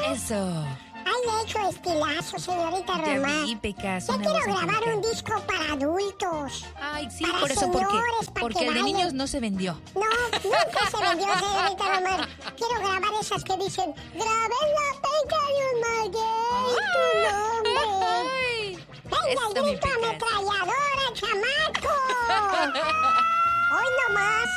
Eso. Ay, le he hecho estilazo, señorita Román. Vi, Pecas, yo quiero grabar un disco para adultos. Ay, sí, para por eso, señores, porque el de niños no se vendió. No, nunca se vendió, señorita Román. Quiero grabar esas que dicen, grabé la penca de un maguey, tu nombre. Venga, el grito ametralladora, chamaco. Hoy nomás.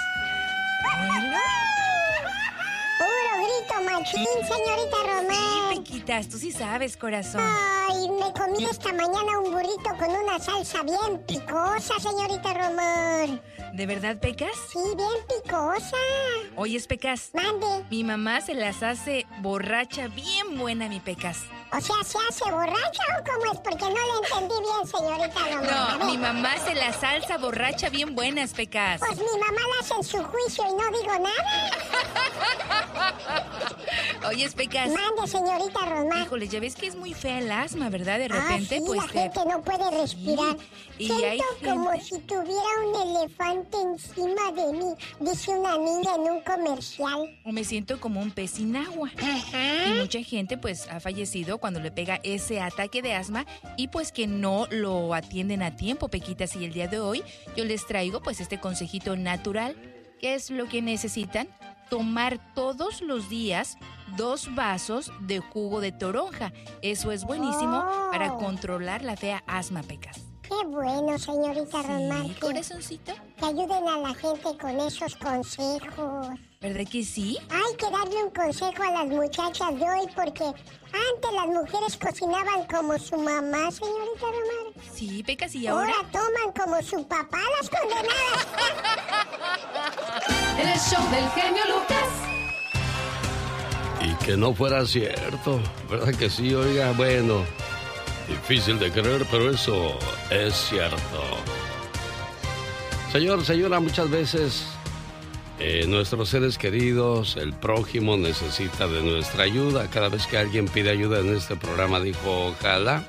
Puro grito machín, señorita Román. Sí, Pequitas, tú sí sabes, corazón. Ay, me comí esta mañana un burrito con una salsa bien picosa, señorita Román. ¿De verdad, Pecas? Sí, bien picosa. Oyes, Pecas. Mande. Mi mamá se las hace borracha bien buena, mi Pecas. O sea, ¿se hace borracha o cómo es? Porque no le entendí bien, señorita Román. No, mi mamá hace la salsa borracha bien buenas, Pecas. Pues mi mamá la hace en su juicio y no digo nada. Oyes, Pecas. Mande, señorita Román. Híjole, ya ves que es muy fea el asma, ¿verdad? De repente, sí, pues. La gente no puede respirar. Sí, Siento como gente... si tuviera un elefante encima de mí, dice una niña en un comercial. Me siento como un pez sin agua. Ajá. Y mucha gente, pues, ha fallecido cuando le pega ese ataque de asma y, pues, que no lo atienden a tiempo, Pequitas. Y el día de hoy yo les traigo, pues, este consejito natural. ¿Qué es lo que necesitan? Tomar todos los días 2 vasos de jugo de toronja. Eso es buenísimo para controlar la fea asma, Pecas. Qué bueno, señorita Román. Corazoncito. Que ayuden a la gente con esos consejos. ¿Verdad que sí? Hay que darle un consejo a las muchachas de hoy porque antes las mujeres cocinaban como su mamá, señorita Román. Sí, Pecas, ¿y ahora? Ahora toman como su papá las condenadas. El show del genio Lucas. Y que no fuera cierto, ¿verdad que sí? Oiga, bueno, difícil de creer, pero eso es cierto. Señor, señora, muchas veces nuestros seres queridos, el prójimo, necesita de nuestra ayuda. Cada vez que alguien pide ayuda en este programa, ojalá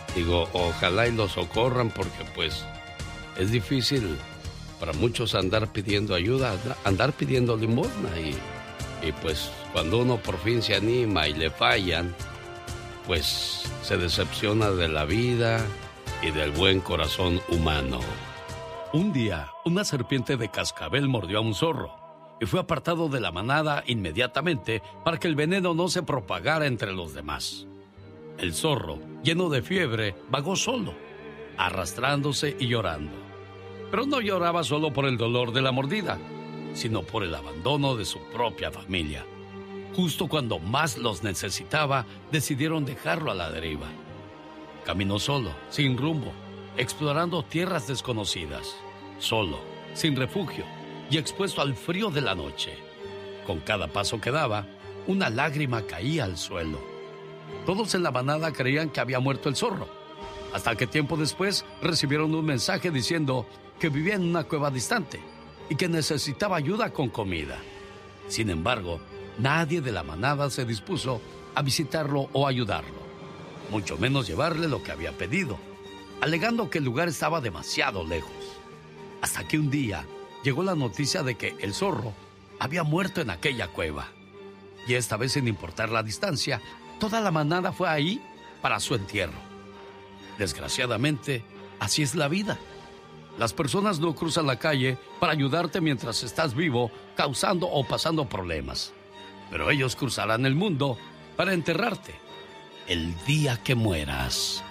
y lo socorran, porque pues es difícil para muchos andar pidiendo ayuda, andar pidiendo limosna y pues cuando uno por fin se anima y le fallan, pues se decepciona de la vida y del buen corazón humano. Un día, una serpiente de cascabel mordió a un zorro y fue apartado de la manada inmediatamente para que el veneno no se propagara entre los demás. El zorro, lleno de fiebre, vagó solo, arrastrándose y llorando. Pero no lloraba solo por el dolor de la mordida, sino por el abandono de su propia familia. Justo cuando más los necesitaba, decidieron dejarlo a la deriva. Caminó solo, sin rumbo, explorando tierras desconocidas, solo, sin refugio y expuesto al frío de la noche. Con cada paso que daba, una lágrima caía al suelo. Todos en la manada creían que había muerto el zorro, hasta que tiempo después recibieron un mensaje diciendo que vivía en una cueva distante y que necesitaba ayuda con comida. Sin embargo, nadie de la manada se dispuso a visitarlo o ayudarlo, mucho menos llevarle lo que había pedido, alegando que el lugar estaba demasiado lejos. Hasta que un día llegó la noticia de que el zorro había muerto en aquella cueva. Y esta vez, sin importar la distancia, toda la manada fue ahí para su entierro. Desgraciadamente, así es la vida. Las personas no cruzan la calle para ayudarte mientras estás vivo, causando o pasando problemas. Pero ellos cruzarán el mundo para enterrarte el día que mueras.